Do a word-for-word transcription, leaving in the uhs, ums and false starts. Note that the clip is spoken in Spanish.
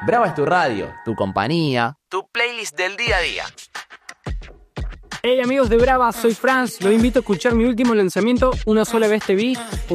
Brava es tu radio, tu compañía, tu playlist del día a día. Hey amigos de Brava, soy Franz, los invito a escuchar mi último lanzamiento, Una sola vez te vi,